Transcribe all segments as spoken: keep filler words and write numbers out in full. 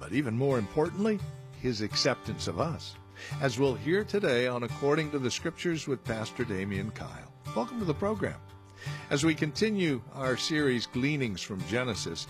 but even more importantly, his acceptance of us, as we'll hear today on According to the Scriptures with Pastor Damian Kyle. Welcome to the program. As we continue our series, Gleanings from Genesis,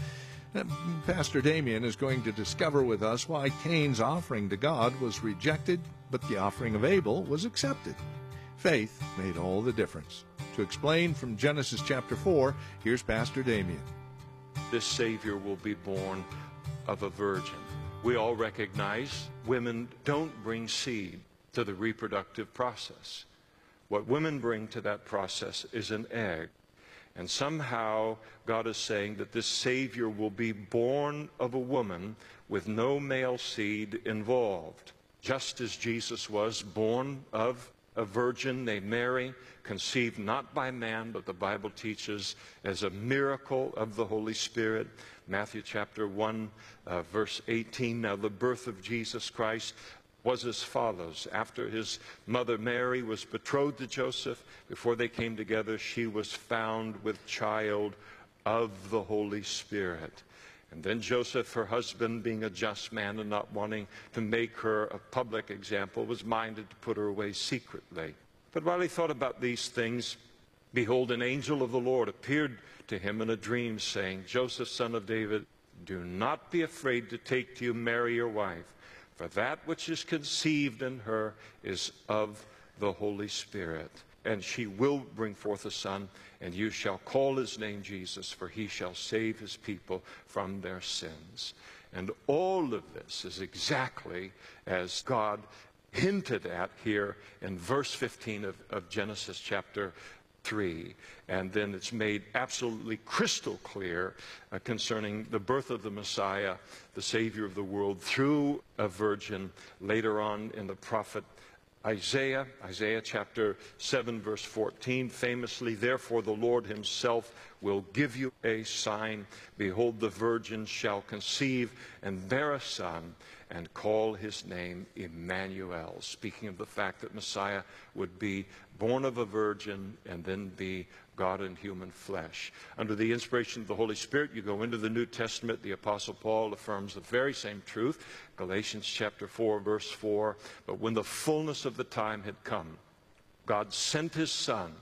Pastor Damian is going to discover with us why Cain's offering to God was rejected, but the offering of Abel was accepted. Faith made all the difference. To explain from Genesis chapter four, here's Pastor Damian. This Savior will be born of a virgin. We all recognize women don't bring seed to the reproductive process. What women bring to that process is an egg. And somehow God is saying that this Savior will be born of a woman with no male seed involved. Just as Jesus was born of a virgin named Mary, conceived not by man, but the Bible teaches as a miracle of the Holy Spirit. Matthew chapter one, uh, verse eighteen, now the birth of Jesus Christ was as follows. After his mother Mary was betrothed to Joseph, before they came together, she was found with child of the Holy Spirit. And then Joseph, her husband, being a just man and not wanting to make her a public example, was minded to put her away secretly. But while he thought about these things, behold, an angel of the Lord appeared to him in a dream, saying, Joseph, son of David, do not be afraid to take to you Mary, your wife, for that which is conceived in her is of the Holy Spirit. And she will bring forth a son, and you shall call his name Jesus, for he shall save his people from their sins. And all of this is exactly as God hinted at here in verse fifteen of, of Genesis chapter three. And then it's made absolutely crystal clear uh, concerning the birth of the Messiah, the Savior of the world, through a virgin later on in the prophet Isaiah, Isaiah chapter seven, verse fourteen, famously, therefore the Lord himself will give you a sign. Behold, the virgin shall conceive and bear a son, and call his name Emmanuel, speaking of the fact that Messiah would be born of a virgin and then be God in human flesh. Under the inspiration of the Holy Spirit, you go into the New Testament, the Apostle Paul affirms the very same truth, Galatians chapter four, verse four, but when the fullness of the time had come, God sent his Son,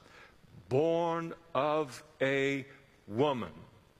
born of a woman,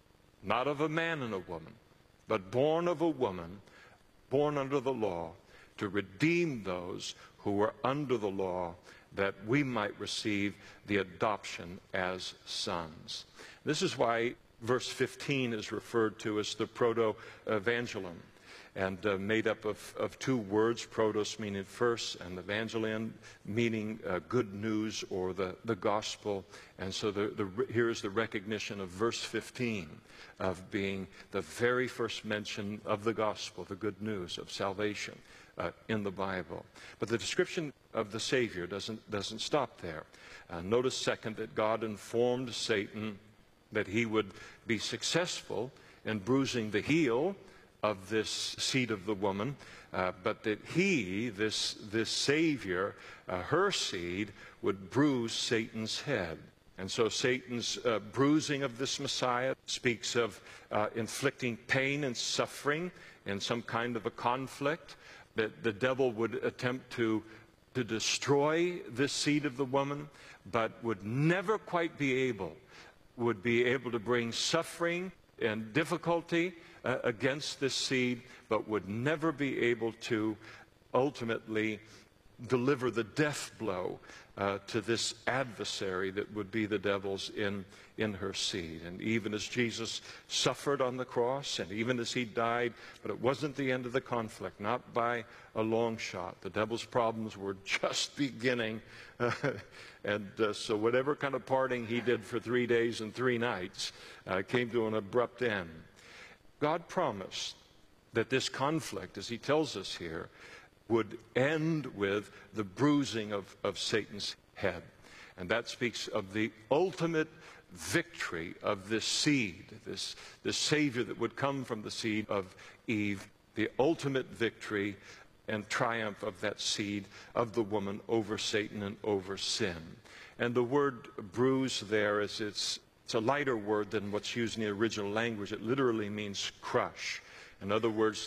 not of a man and a woman, but born of a woman, born under the law, to redeem those who were under the law, that we might receive the adoption as sons. This is why verse fifteen is referred to as the proto-evangelium, and uh, made up of, of two words, protos meaning first, and evangelion meaning uh, good news or the, the gospel. And so the, the, here is the recognition of verse fifteen of being the very first mention of the gospel, the good news of salvation uh, in the Bible. But the description of the Savior doesn't, doesn't stop there. Uh, notice, second, that God informed Satan that he would be successful in bruising the heel of this seed of the woman, uh, but that he, this, this Savior, uh, her seed, would bruise Satan's head. And so Satan's uh, bruising of this Messiah speaks of uh, inflicting pain and suffering in some kind of a conflict, that the devil would attempt to, to destroy this seed of the woman, but would never quite be able, would be able to bring suffering and difficulty uh, against this seed, but would never be able to ultimately deliver the death blow uh, to this adversary that would be the devil's in, in her seed. And even as Jesus suffered on the cross, and even as he died, but it wasn't the end of the conflict, not by a long shot. The devil's problems were just beginning. Uh, and uh, so whatever kind of parting he did for three days and three nights uh, came to an abrupt end. God promised that this conflict, as he tells us here, would end with the bruising of, of Satan's head. And that speaks of the ultimate victory of this seed, this, this Savior that would come from the seed of Eve, the ultimate victory and triumph of that seed of the woman over Satan and over sin. And the word bruise there is, it's, it's a lighter word than what's used in the original language. It literally means crush. In other words,